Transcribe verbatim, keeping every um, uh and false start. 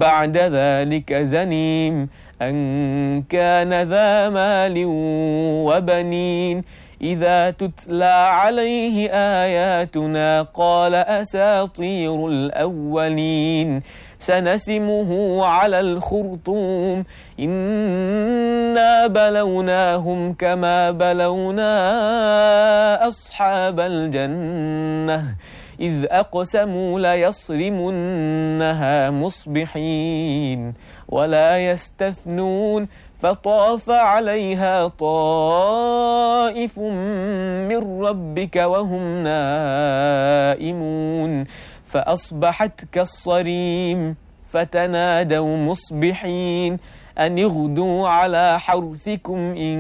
بعد ذلك زنيم أن كان ذا مال وبنين إذا تتلى عليه آياتنا قال أساطير الأولين سنسمه على الخرطوم إنا بلوناهم كما بلونا أصحاب الجنة إذ أقسموا ليصرمنها مصبحين ولا يستثنون فطاف عليها طائف من ربك وهم نائمون فأصبحت كالصريم فتنادوا مصبحين أن اغدوا على حرثكم إن